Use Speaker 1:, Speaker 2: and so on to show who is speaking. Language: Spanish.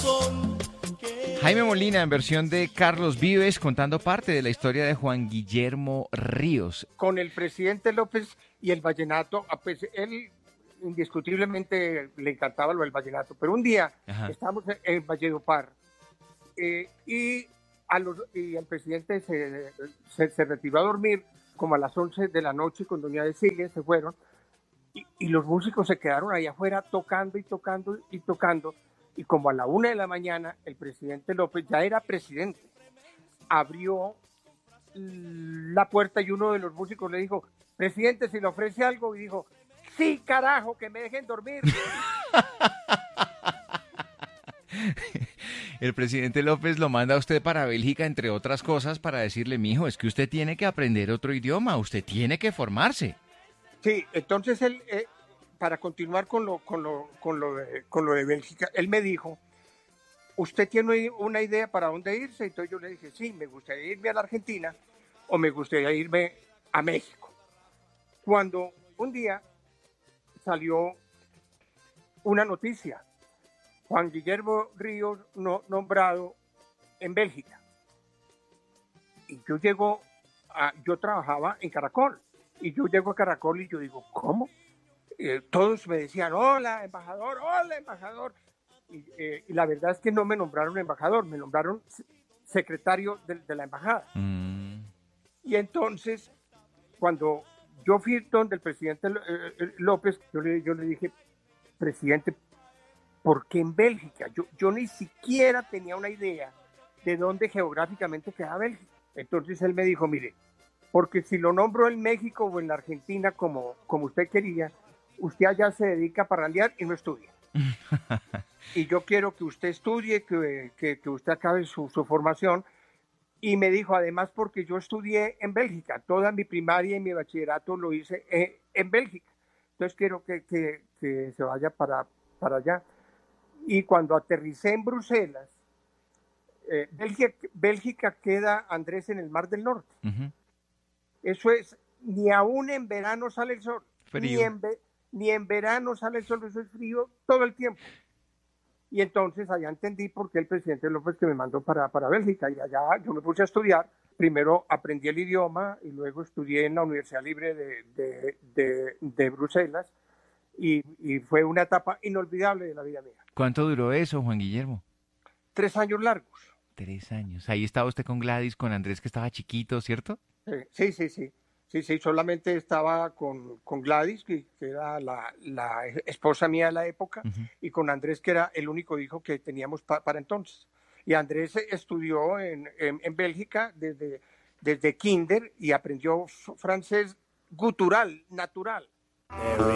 Speaker 1: Jaime Molina en versión de Carlos Vives contando parte de la historia de Juan Guillermo Ríos.
Speaker 2: Con el presidente López y el vallenato, pues él indiscutiblemente le encantaba lo del vallenato, pero un día estábamos en Valledupar y el presidente se retiró a dormir como a las 11 de la noche con doña Cecilia, se fueron y los músicos se quedaron ahí afuera tocando y tocando y tocando. Y como a la 1 de la mañana, el presidente López, ya era presidente, abrió la puerta y uno de los músicos le dijo, presidente, si le ofrece algo, y dijo, sí, carajo, que me dejen dormir.
Speaker 1: El presidente López lo manda a usted para Bélgica, entre otras cosas, para decirle, mijo, es que usted tiene que aprender otro idioma, usted tiene que formarse.
Speaker 2: Sí, entonces él... para continuar con lo de Bélgica, él me dijo, ¿usted tiene una idea para dónde irse? Entonces yo le dije, sí, me gustaría irme a la Argentina o me gustaría irme a México. Cuando un día salió una noticia, Juan Guillermo Ríos nombrado en Bélgica. Y yo trabajaba en Caracol, y yo llego a Caracol y yo digo, ¿cómo? Todos me decían, hola, embajador, hola, embajador. Y la verdad es que no me nombraron embajador, me nombraron secretario de la embajada. Y entonces, cuando yo fui donde el presidente López, yo le dije, presidente, ¿por qué en Bélgica? Yo ni siquiera tenía una idea de dónde geográficamente quedaba Bélgica. Entonces él me dijo, mire, porque si lo nombro en México o en la Argentina como usted quería, usted allá se dedica a parrandear y no estudia. Y yo quiero que usted estudie, que usted acabe su formación. Y me dijo, además, porque yo estudié en Bélgica, toda mi primaria y mi bachillerato lo hice en Bélgica. Entonces quiero que se vaya para allá. Y cuando aterricé en Bruselas, Bélgica queda, Andrés, en el Mar del Norte. Eso es, ni aún en verano sale el sol. Ni en verano sale el sol, eso es frío todo el tiempo. Y entonces allá entendí por qué el presidente López que me mandó para Bélgica. Y allá yo me puse a estudiar. Primero aprendí el idioma y luego estudié en la Universidad Libre de Bruselas. Y fue una etapa inolvidable de la vida mía.
Speaker 1: ¿Cuánto duró eso, Juan Guillermo?
Speaker 2: 3 años largos.
Speaker 1: 3 años. Ahí estaba usted con Gladys, con Andrés, que estaba chiquito, ¿cierto?
Speaker 2: Sí, solamente estaba con Gladys, que era la esposa mía de la época, y con Andrés, que era el único hijo que teníamos para entonces. Y Andrés estudió en Bélgica desde kinder y aprendió francés gutural, natural.